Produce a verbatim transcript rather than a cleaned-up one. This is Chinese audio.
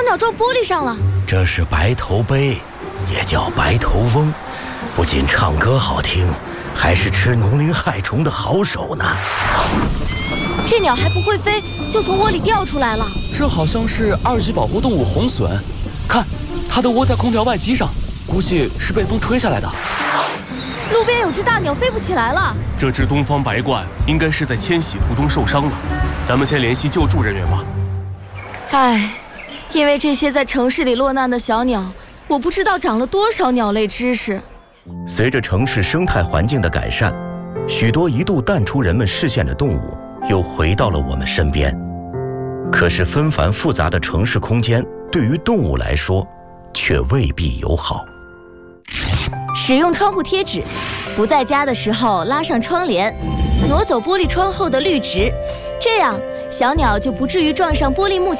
鸟撞玻璃上了。 这是白头鹎，也叫白头翁，不仅唱歌好听，还是吃农林害虫的好手呢。 这鸟还不会飞，就从窝里掉出来了。 这好像是二级保护动物红隼，看，它的窝在空调外机上，估计是被风吹下来的。 路边有只大鸟飞不起来了。 这只东方白鹳应该是在迁徙途中受伤了，咱们先联系救助人员吧。 唉，因为这些在城市里落难的小鸟，我不知道长了多少鸟类知识。 随着城市生态环境的改善，许多一度淡出人们视线的动物又回到了我们身边。可是纷繁复杂的城市空间对于动物来说却未必友好。 使用窗户贴纸，不在家的时候拉上窗帘，挪走玻璃窗后的绿植，这样小鸟就不至于撞上玻璃幕